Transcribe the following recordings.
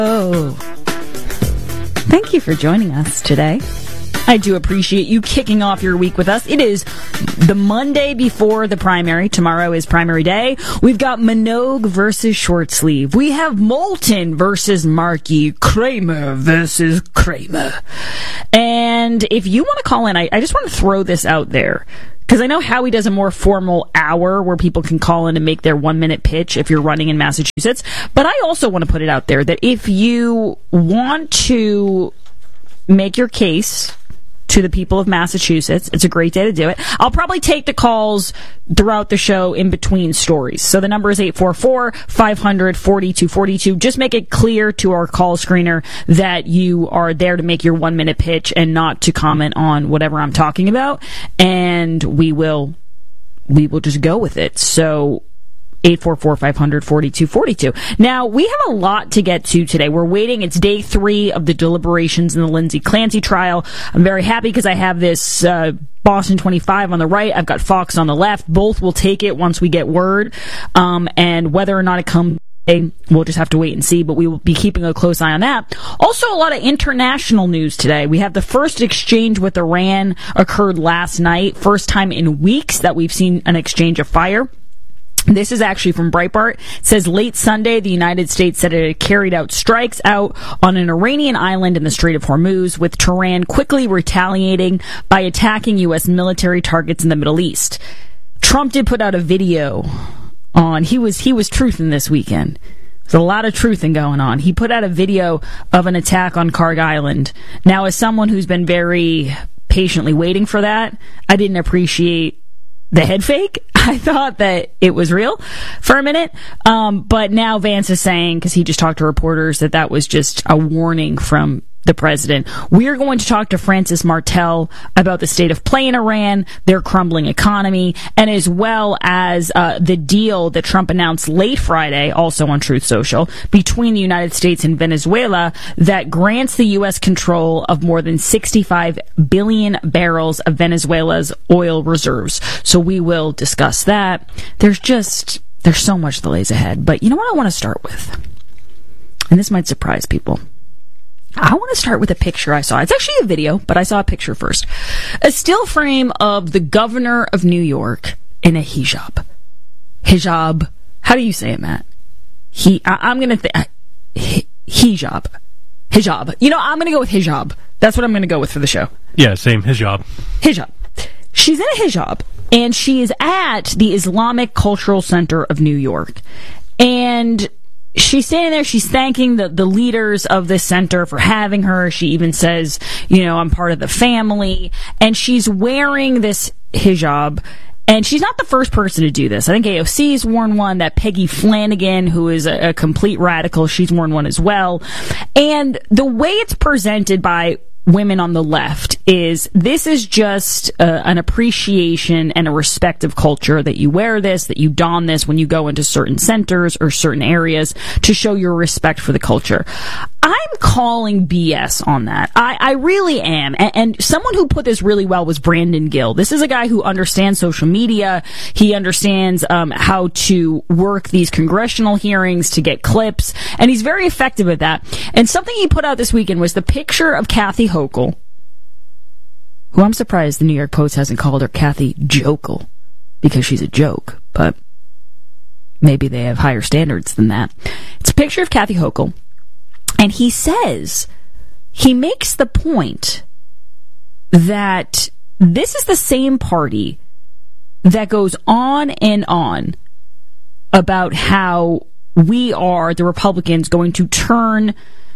Oh, thank you for joining us today. I do appreciate you kicking off your week with us. It is the Monday before the primary. Tomorrow is primary day. We've got Minogue versus Shortsleeve. We have Moulton versus Markey. Kramer versus Kramer. And if you want to call in, I just want to throw this out there. Because I know Howie does a more formal hour where people can call in and make their 1-minute pitch if you're running in Massachusetts. But I also want to put it out there that if you want to make your case to the people of Massachusetts, it's a great day to do it. I'll probably take the calls throughout the show in between stories. So the number is 844-500-4242. Just make it clear to our call screener that you are there to make your 1-minute pitch and not to comment on whatever I'm talking about. And we will just go with it. So 844-500-4242. Now, we have a lot to get to today. We're waiting. It's day 3 of the deliberations in the Lindsay Clancy trial. I'm very happy because I have this Boston 25 on the right. I've got Fox on the left. Both will take it once we get word. And whether or not it comes, we'll just have to wait and see, but we will be keeping a close eye on that. Also, a lot of international news today. We have the first exchange with Iran occurred last night. First time in weeks that we've seen an exchange of fire. This is actually from Breitbart. It says late Sunday, the United States said it had carried out strikes out on an Iranian island in the Strait of Hormuz, with Tehran quickly retaliating by attacking U.S. military targets in the Middle East. Trump did put out a video on, he was truthing this weekend. There's a lot of truthing going on. He put out a video of an attack on Karg Island. Now, as someone who's been very patiently waiting for that, I didn't appreciate the head fake. I thought that it was real for a minute. But now Vance is saying, because he just talked to reporters, that was just a warning from the president. We're going to talk to Francis Martel about the state of play in Iran, their crumbling economy, and as well as the deal that Trump announced late Friday, also on Truth Social, between the United States and Venezuela that grants the U.S. control of more than 65 billion barrels of Venezuela's oil reserves. So we will discuss that. There's so much that lays ahead. But you know what I want to start with? And this might surprise people. I want to start with a picture I saw. It's actually a video, but I saw a picture first. A still frame of the governor of New York in a hijab. Hijab. How do you say it, Matt? I'm going to hijab. Hijab. You know, I'm going to go with hijab. That's what I'm going to go with for the show. Yeah, same. Hijab. Hijab. She's in a hijab, and she is at the Islamic Cultural Center of New York. And she's standing there, she's thanking the leaders of this center for having her. She even says, you know, I'm part of the family. And she's wearing this hijab. And she's not the first person to do this. I think AOC's worn one. That Peggy Flanagan, who is a complete radical, she's worn one as well. And the way it's presented by women on the left is this is just an appreciation and a respect of culture, that you wear this, that you don this when you go into certain centers or certain areas to show your respect for the culture. I'm calling BS on that. I really am. And someone who put this really well was Brandon Gill. This is a guy who understands social media. He understands how to work these congressional hearings to get clips, and he's very effective at that. And something he put out this weekend was the picture of Kathy Hochul, who I'm surprised the New York Post hasn't called her Kathy Jokel, because she's a joke, but maybe they have higher standards than that. It's a picture of Kathy Hochul. And he says, he makes the point that this is the same party that goes on and on about how we are, the Republicans, going to turn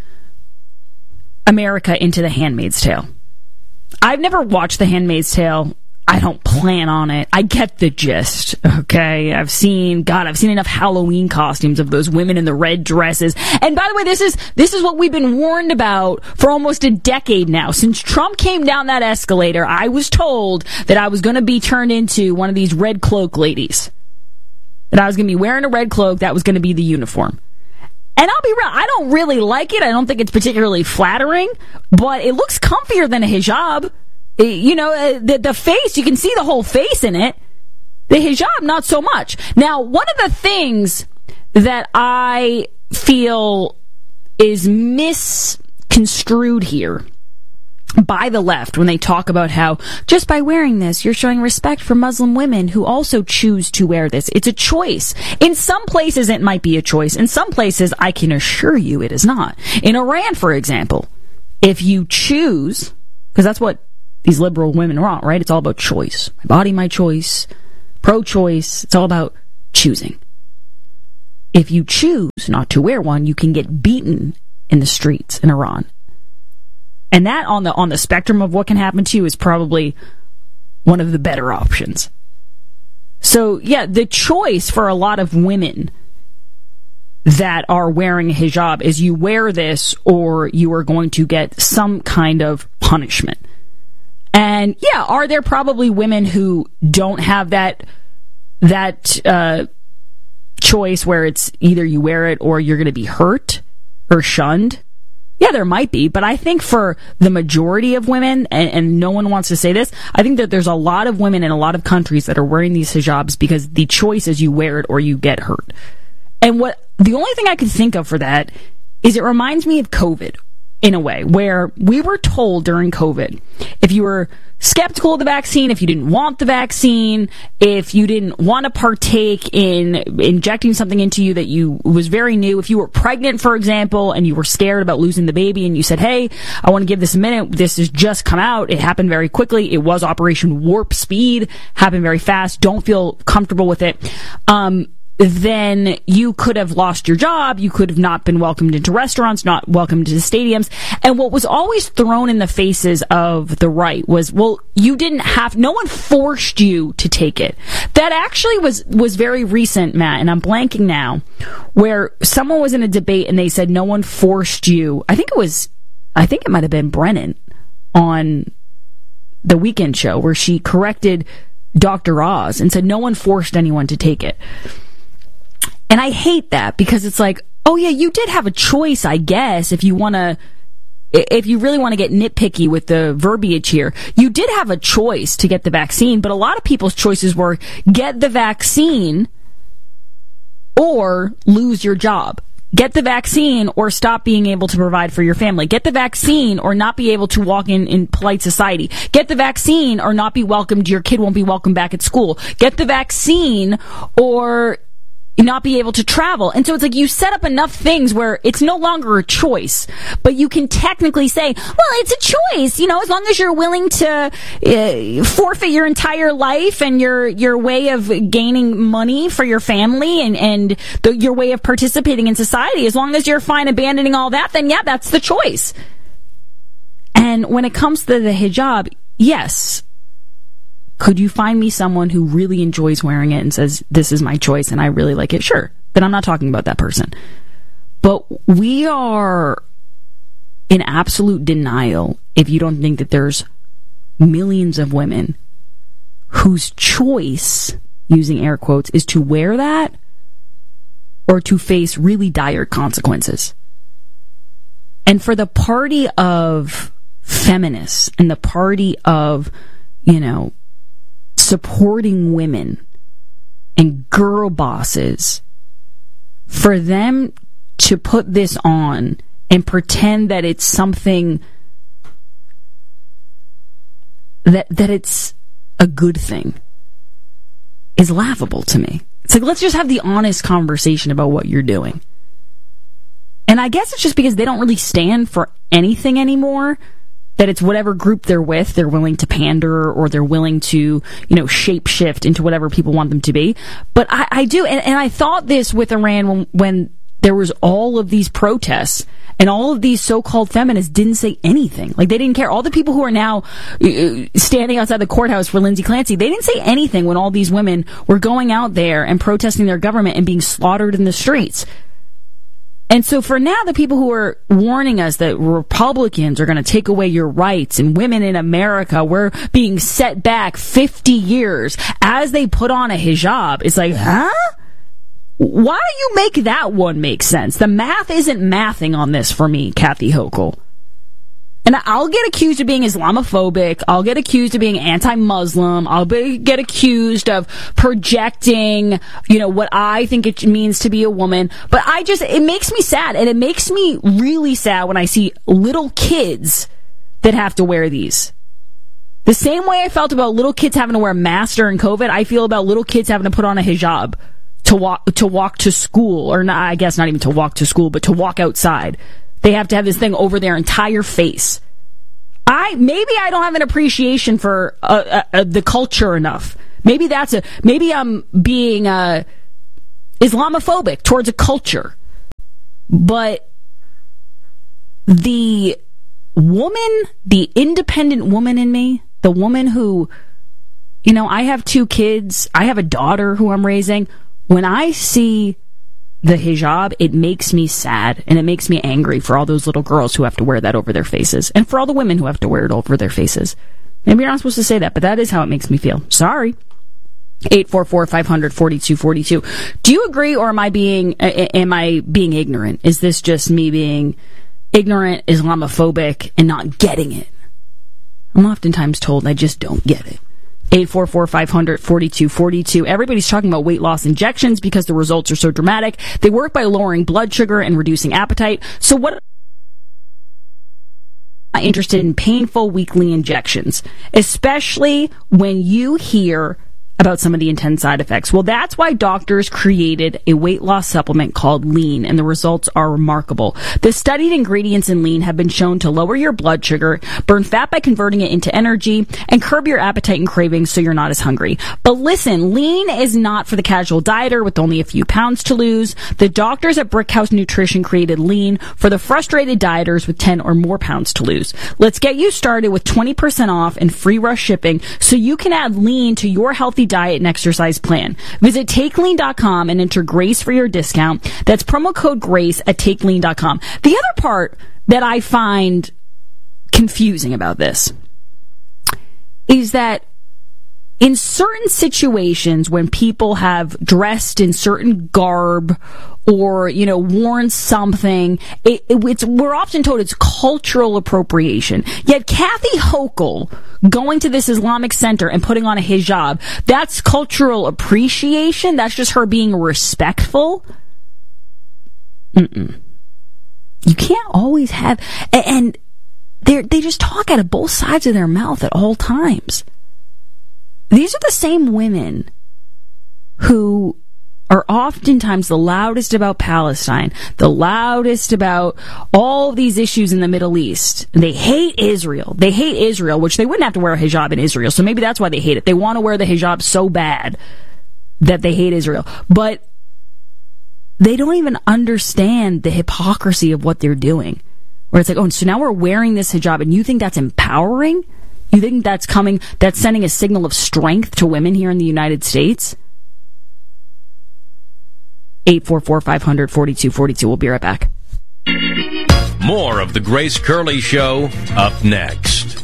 America into The Handmaid's Tale. I've never watched The Handmaid's Tale. I don't plan on it. I get the gist, okay? I've seen enough Halloween costumes of those women in the red dresses. And by the way, this is what we've been warned about for almost a decade now. Since Trump came down that escalator, I was told that I was going to be turned into one of these red cloak ladies. That I was going to be wearing a red cloak. That was going to be the uniform. And I'll be real, I don't really like it. I don't think it's particularly flattering, but it looks comfier than a hijab. You know, the face, you can see the whole face in it. The hijab, not so much. Now, one of the things that I feel is misconstrued here by the left when they talk about how just by wearing this, you're showing respect for Muslim women who also choose to wear this. It's a choice. In some places, it might be a choice. In some places, I can assure you it is not. In Iran, for example, if you choose, because that's what these liberal women want, right? It's all about choice. My body, my choice. Pro-choice. It's all about choosing. If you choose not to wear one, you can get beaten in the streets in Iran. And that on the spectrum of what can happen to you is probably one of the better options. So, yeah, the choice for a lot of women that are wearing a hijab is you wear this or you are going to get some kind of punishment. And, yeah, are there probably women who don't have that choice where it's either you wear it or you're going to be hurt or shunned? Yeah, there might be, but I think for the majority of women, and no one wants to say this, I think that there's a lot of women in a lot of countries that are wearing these hijabs because the choice is you wear it or you get hurt. And the only thing I could think of for that is it reminds me of COVID in a way, where we were told during COVID, if you were skeptical of the vaccine, if you didn't want the vaccine, if you didn't want to partake in injecting something into you that was very new, if you were pregnant, for example, and you were scared about losing the baby and you said, hey, I want to give this a minute, this has just come out, it happened very quickly, it was Operation Warp Speed, happened very fast, don't feel comfortable with it, then you could have lost your job, you could have not been welcomed into restaurants, not welcomed into stadiums. And what was always thrown in the faces of the right was, well, no one forced you to take it. That actually was very recent, Matt, and I'm blanking now, where someone was in a debate and they said no one forced you. I think it might have been Brennan on the Weekend Show, where she corrected Dr. Oz and said no one forced anyone to take it. And I hate that because it's like, oh yeah, you did have a choice, I guess, if you really want to get nitpicky with the verbiage here. You did have a choice to get the vaccine, but a lot of people's choices were get the vaccine or lose your job. Get the vaccine or stop being able to provide for your family. Get the vaccine or not be able to walk in polite society. Get the vaccine or not be welcomed. Your kid won't be welcomed back at school. Get the vaccine or not be able to travel. And so it's like you set up enough things where it's no longer a choice, but you can technically say, well, it's a choice, as long as you're willing to forfeit your entire life and your way of gaining money for your family and your way of participating in society, as long as you're fine abandoning all that, then yeah, that's the choice. And when it comes to the hijab, yes, could you find me someone who really enjoys wearing it and says, this is my choice and I really like it? Sure. Then I'm not talking about that person. But we are in absolute denial if you don't think that there's millions of women whose choice, using air quotes, is to wear that or to face really dire consequences. And for the party of feminists and the party of, supporting women and girl bosses, for them to put this on and pretend that it's something that it's a good thing is laughable to me. It's like, let's just have the honest conversation about what you're doing. And I guess it's just because they don't really stand for anything anymore, that it's whatever group they're with, they're willing to pander or they're willing to, shape shift into whatever people want them to be. But I do, and I thought this with Iran when there was all of these protests and all of these so-called feminists didn't say anything. Like, they didn't care. All the people who are now standing outside the courthouse for Lindsay Clancy, they didn't say anything when all these women were going out there and protesting their government and being slaughtered in the streets. And so for now, the people who are warning us that Republicans are going to take away your rights and women in America, we're being set back 50 years as they put on a hijab, it's like, huh? Why do you make that one make sense? The math isn't mathing on this for me, Kathy Hochul. And I'll get accused of being Islamophobic. I'll get accused of being anti-Muslim. I'll get accused of projecting, what I think it means to be a woman. But it makes me sad. And it makes me really sad when I see little kids that have to wear these. The same way I felt about little kids having to wear masks during COVID, I feel about little kids having to put on a hijab to walk to school. Or not, I guess not even to walk to school, but to walk outside. They have to have this thing over their entire face. Maybe I don't have an appreciation for the culture enough. Maybe I'm being Islamophobic towards a culture. But the independent woman in me, the woman who, I have 2 kids, I have a daughter who I'm raising. When I see the hijab, it makes me sad and it makes me angry for all those little girls who have to wear that over their faces and for all the women who have to wear it over their faces. Maybe you're not supposed to say that, but that is how it makes me feel. Sorry. 844-500-4242. Do you agree, or am I being ignorant? Is this just me being ignorant, Islamophobic, and not getting it? I'm oftentimes told I just don't get it. 844-500-4242. Everybody's talking about weight loss injections because the results are so dramatic. They work by lowering blood sugar and reducing appetite. So what? I'm interested in painful weekly injections, especially when you hear about some of the intense side effects. Well, that's why doctors created a weight loss supplement called Lean, and the results are remarkable. The studied ingredients in Lean have been shown to lower your blood sugar, burn fat by converting it into energy, and curb your appetite and cravings so you're not as hungry. But listen, Lean is not for the casual dieter with only a few pounds to lose. The doctors at Brickhouse Nutrition created Lean for the frustrated dieters with 10 or more pounds to lose. Let's get you started with 20% off and free rush shipping so you can add Lean to your healthy diet and exercise plan. Visit TakeLean.com and enter GRACE for your discount. That's promo code GRACE at TakeLean.com. The other part that I find confusing about this is that in certain situations when people have dressed in certain garb or, worn something, we're often told it's cultural appropriation. Yet Kathy Hochul going to this Islamic center and putting on a hijab, that's cultural appreciation? That's just her being respectful? You can't always have... And they just talk out of both sides of their mouth at all times. These are the same women who are oftentimes the loudest about Palestine, the loudest about all of these issues in the Middle East. They hate Israel. They hate Israel, which they wouldn't have to wear a hijab in Israel, so maybe that's why they hate it. They want to wear the hijab so bad that they hate Israel. But they don't even understand the hypocrisy of what they're doing. Where it's like, oh, so now we're wearing this hijab, and you think that's empowering? You think that's sending a signal of strength to women here in the United States? 844-500-4242. We'll be right back. More of the Grace Curley Show up next.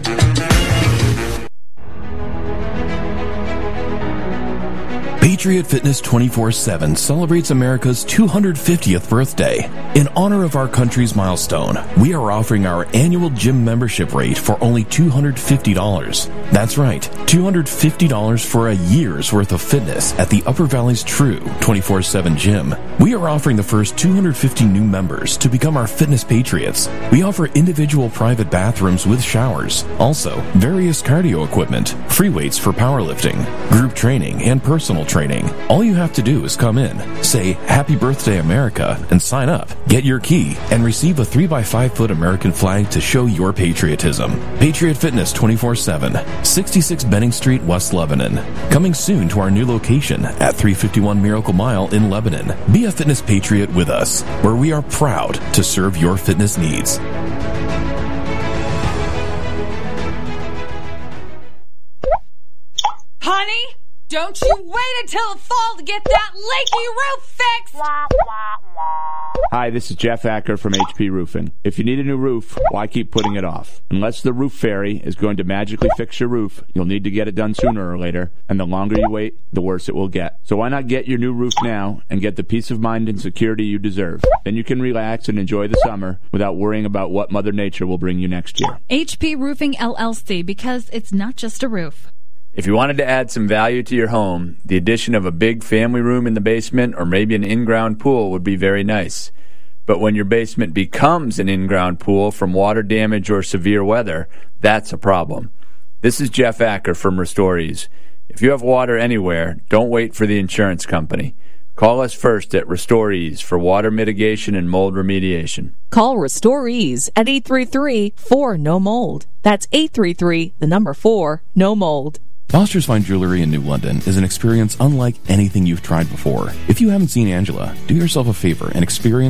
Patriot Fitness 24/7 celebrates America's 250th birthday. In honor of our country's milestone, we are offering our annual gym membership rate for only $250. That's right, $250 for a year's worth of fitness at the Upper Valley's true 24/7 gym. We are offering the first 250 new members to become our fitness patriots. We offer individual private bathrooms with showers, also various cardio equipment, free weights for powerlifting, group training, and personal training. All you have to do is come in, say Happy Birthday America, and sign up. Get your key and receive a 3x5 foot American flag to show your patriotism. Patriot Fitness 24/7, 66 Benning Street, West Lebanon. Coming soon to our new location at 351 Miracle Mile in Lebanon. Be a fitness patriot with us, where we are proud to serve your fitness needs. Honey, don't you wait until the fall to get that leaky roof fixed! Hi, this is Jeff Acker from HP Roofing. If you need a new roof, why keep putting it off? Unless the roof fairy is going to magically fix your roof, you'll need to get it done sooner or later, and the longer you wait, the worse it will get. So why not get your new roof now and get the peace of mind and security you deserve? Then you can relax and enjoy the summer without worrying about what Mother Nature will bring you next year. HP Roofing LLC, because it's not just a roof. If you wanted to add some value to your home, the addition of a big family room in the basement or maybe an in-ground pool would be very nice. But when your basement becomes an in-ground pool from water damage or severe weather, that's a problem. This is Jeff Acker from Restorees. If you have water anywhere, don't wait for the insurance company. Call us first at Restorees for water mitigation and mold remediation. Call Restorees at 833-4-NO-MOLD. That's 833-4-NO-MOLD. Foster's Fine Jewelry in New London is an experience unlike anything you've tried before. If you haven't seen Angela, do yourself a favor and experience